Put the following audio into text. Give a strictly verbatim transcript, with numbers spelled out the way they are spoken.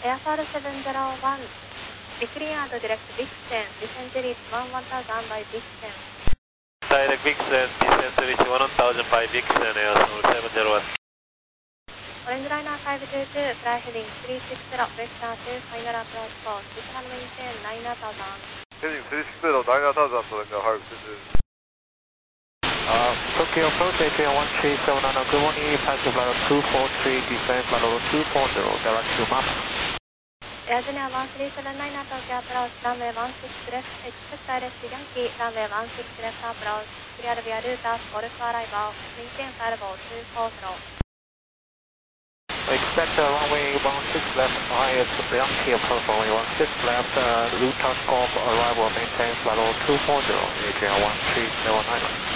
Airfall seven zero one, be cleared direct Vixen, descent reach one one thousand by Vixen. Direct Vixen, descent reach one thousand by Vixen, Airfall seven zero one. Orange Liner five two two, fly heading three six zero, vector two, final approach course, decimal maintain nine thousand. Heading three six zero, nine thousand, Orange five two two. Uh, Tokyo approach, Adrian one three seven nine, good morning, passive level two four three, descent level two four zero, direct to map. Air Junior one three seven nine, Tokyo approach, runway one six left, expect direct Yankee, runway one six left approach, clear via route, call for arrival, maintain firewall two four zero. Expect uh, runway one six left, I Yankee approach runway one six left, uh, route scope arrival maintains level two four zero, Adrian one three seven nine.